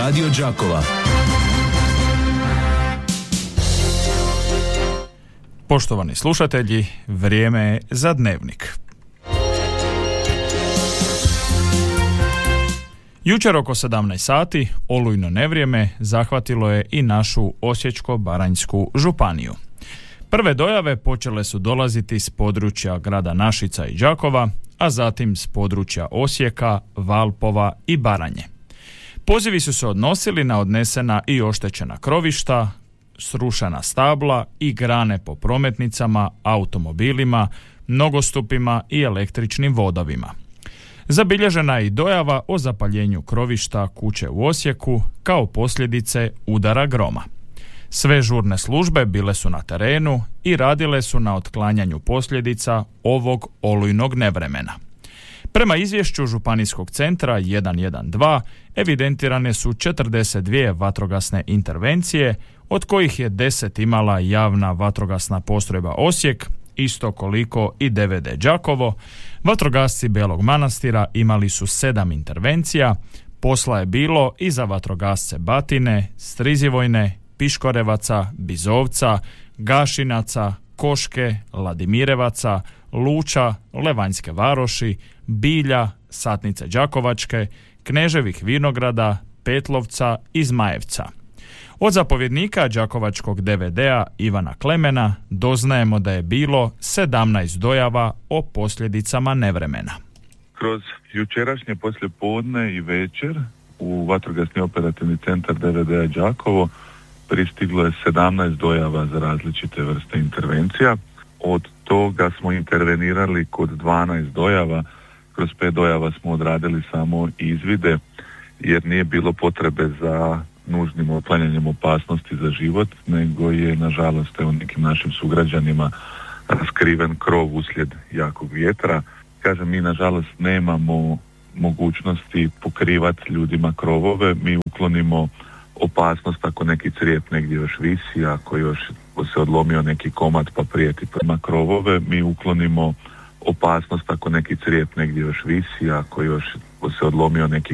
Radio Đakova. Poštovani slušatelji, vrijeme je za dnevnik. Jučer oko 17 sati olujno nevrijeme zahvatilo je i našu Osječko-baranjsku županiju. Prve dojave počele su dolaziti s područja grada Našica i Đakova, a zatim s područja Osijeka, Valpova i Baranje. Pozivi su se odnosili na odnesena i oštećena krovišta, srušena stabla i grane po prometnicama, automobilima, nogostupima i električnim vodovima. Zabilježena je i dojava o zapaljenju krovišta kuće u Osijeku kao posljedice udara groma. Sve žurne službe bile su na terenu i radile su na otklanjanju posljedica ovog olujnog nevremena. Prema izvješću Županijskog centra 112 evidentirane su 42 vatrogasne intervencije, od kojih je 10 imala javna vatrogasna postrojba Osijek, isto koliko i DVD Đakovo. Vatrogasci Belog Manastira imali su 7 intervencija, posla je bilo i za vatrogasce Batine, Strizivojne, Piškorevaca, Bizovca, Gašinaca, Koške, Ladimirevaca, Luča, Levanjske Varoši, Bilja, Satnice Đakovačke, Kneževih Vinograda, Petlovca i Zmajevca. Od zapovjednika đakovačkog DVD-a Ivana Klemena doznajemo da je bilo 17 dojava o posljedicama nevremena. Kroz jučerašnje poslijepodne i večer u vatrogasni operativni centar DVD-a Đakovo pristiglo je 17 dojava za različite vrste intervencija. Od toga smo intervenirali kod 12 dojava. Kroz 5 dojava smo odradili samo izvide jer nije bilo potrebe za nužnim otklanjanjem opasnosti za život, nego je nažalost nekim našim sugrađanima raskriven krov uslijed jakog vjetra. Kažem, mi nažalost nemamo mogućnosti pokrivati ljudima krovove, mi uklonimo opasnost ako neki crijep negdje još visi, ako se odlomio neki komad pa prijeti prema krovove, mi uklonimo opasnost ako neki crijep negdje još visi, ako se odlomio neki